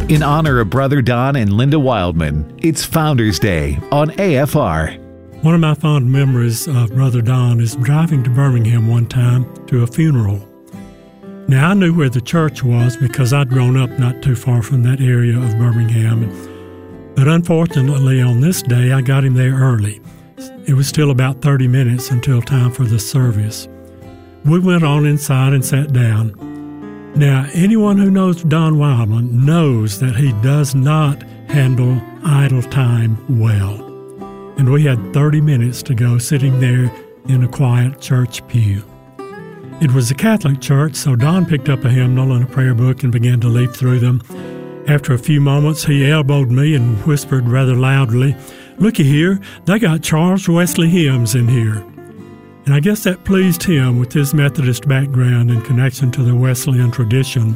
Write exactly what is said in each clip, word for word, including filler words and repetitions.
In honor of Brother Don and Linda Wildman, it's Founders Day on A F R. One of my fond memories of Brother Don is driving to Birmingham one time to a funeral. Now, I knew where the church was because I'd grown up not too far from that area of Birmingham. But unfortunately, on this day, I got him there early. It was still about thirty minutes until time for the service. We went on inside and sat down. Now, anyone who knows Don Wildman knows that he does not handle idle time well. And we had thirty minutes to go sitting there in a quiet church pew. It was a Catholic church, so Don picked up a hymnal and a prayer book and began to leaf through them. After a few moments, he elbowed me and whispered rather loudly, "Looky here, they got Charles Wesley hymns in here." And I guess that pleased him with his Methodist background and connection to the Wesleyan tradition.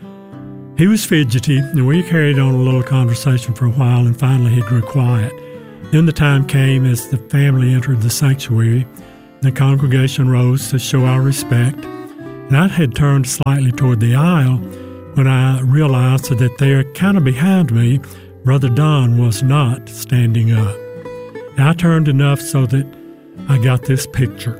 He was fidgety, and we carried on a little conversation for a while, and finally he grew quiet. Then the time came as the family entered the sanctuary. The congregation rose to show our respect, and I had turned slightly toward the aisle when I realized that there, kind of behind me, Brother Don was not standing up. And I turned enough so that I got this picture.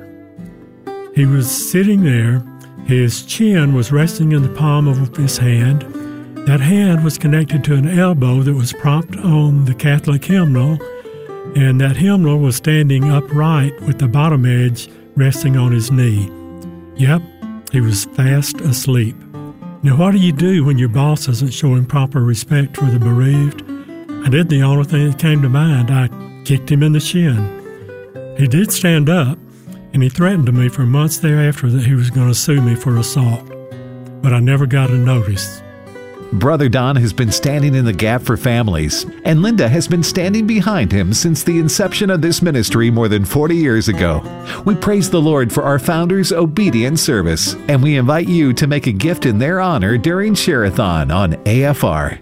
He was sitting there. His chin was resting in the palm of his hand. That hand was connected to an elbow that was propped on the Catholic hymnal, and that hymnal was standing upright with the bottom edge resting on his knee. Yep, he was fast asleep. Now, what do you do when your boss isn't showing proper respect for the bereaved? I did the only thing that came to mind. I kicked him in the shin. He did stand up, and he threatened to me for months thereafter that he was going to sue me for assault. But I never got a notice. Brother Don has been standing in the gap for families, and Linda has been standing behind him since the inception of this ministry more than forty years ago. We praise the Lord for our founders' obedient service, and we invite you to make a gift in their honor during Share-a-thon on A F R.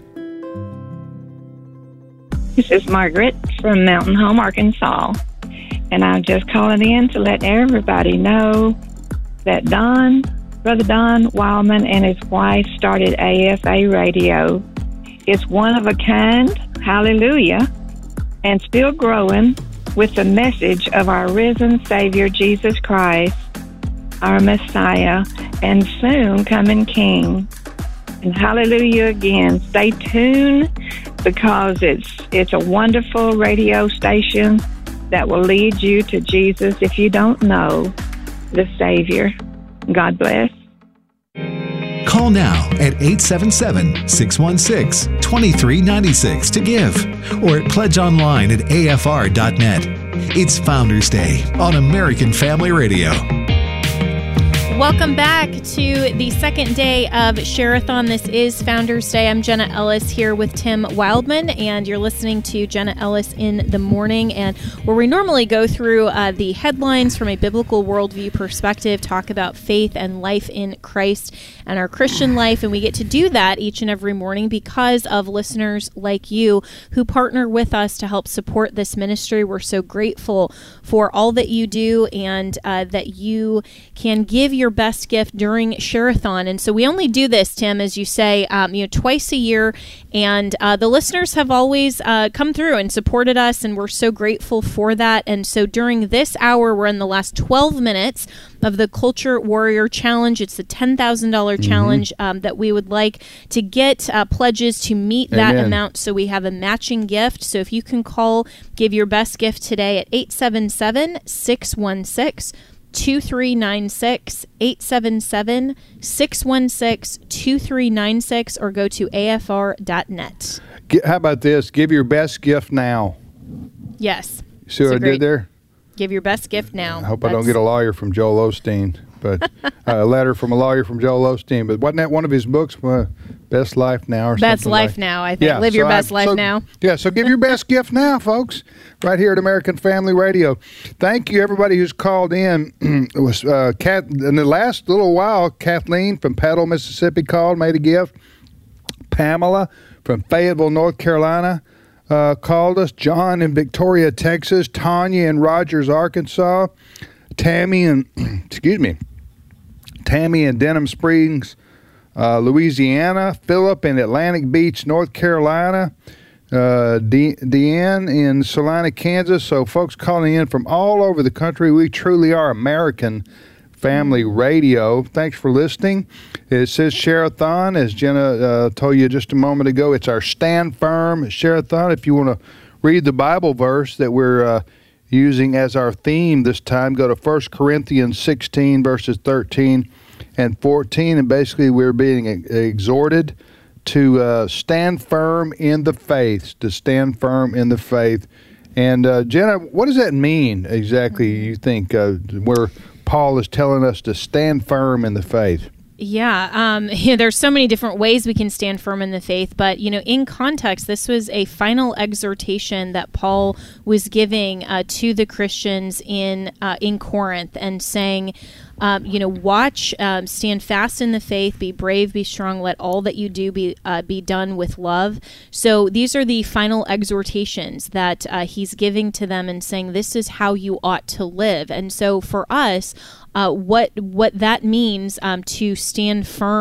This is Margaret from Mountain Home, Arkansas, and I'm just calling in to let everybody know that Don, Brother Don Wildman and his wife started A F A Radio. It's one of a kind, hallelujah, and still growing with the message of our risen Savior, Jesus Christ, our Messiah, and soon coming King. And hallelujah again. Stay tuned because it's it's a wonderful radio station that will lead you to Jesus if you don't know the Savior. God bless. Call now at eight seven seven, six one six, two three nine six to give, or at pledge online at A F R dot net. It's Founders Day on American Family Radio. Welcome back to the second day of Share-a-thon. This is Founders Day. I'm Jenna Ellis here with Tim Wildman, and you're listening to Jenna Ellis in the Morning, and where we normally go through uh, the headlines from a biblical worldview perspective, talk about faith and life in Christ and our Christian life, and we get to do that each and every morning because of listeners like you who partner with us to help support this ministry. We're so grateful for all that you do, and uh, that you can give your best gift during Share-a-thon. And so we only do this, Tim, as you say, um, you know, twice a year, and uh, the listeners have always uh, come through and supported us, and we're so grateful for that. And so during this hour, we're in the last twelve minutes of the Culture Warrior Challenge. It's the ten thousand dollars mm-hmm. challenge um, that we would like to get uh, pledges to meet that Amen. amount, so we have a matching gift. So if you can call, give your best gift today at eight seven seven, six one six, two three nine six, eight seven seven, six one six, two three nine six, or go to A F R dot net. How about this? Give your best gift now. Yes. See what I did there? Give your best gift now. I hope That's... I don't get a lawyer from Joel Osteen, but uh, a letter from a lawyer from Joel Osteen. But wasn't that one of his books, uh, Best Life Now or Best something? Life like? Now, I think. Yeah, Live so your best I, life so, now. Yeah, so give your best gift now, folks, right here at American Family Radio. Thank you, everybody who's called in. It was uh, Kat, in the last little while, Kathleen from Petal, Mississippi called, made a gift. Pamela from Fayetteville, North Carolina, Uh, called us. John in Victoria, Texas. Tanya in Rogers, Arkansas. Tammy in, excuse me, Tammy in Denham Springs, uh, Louisiana, Philip in Atlantic Beach, North Carolina, uh, De- Deanne in Salina, Kansas. So folks calling in from all over the country. We truly are American Family Radio. Thanks for listening. It says Share-a-thon, as Jenna uh, told you just a moment ago. It's our Stand Firm Share-a-thon. If you want to read the Bible verse that we're uh, using as our theme this time, go to First Corinthians sixteen, verses thirteen and fourteen. And basically, we're being exhorted to uh, stand firm in the faith, to stand firm in the faith. And uh, Jenna, what does that mean exactly, you think, uh, where Paul is telling us to stand firm in the faith? Yeah, um, yeah, there's so many different ways we can stand firm in the faith, but, you know, in context, this was a final exhortation that Paul was giving uh, to the Christians in uh, in Corinth, and saying, um, you know, watch, um, stand fast in the faith, be brave, be strong, let all that you do be uh, be done with love. So these are the final exhortations that uh, he's giving to them, and saying this is how you ought to live. And so for us, Uh, what what that means um, to stand firm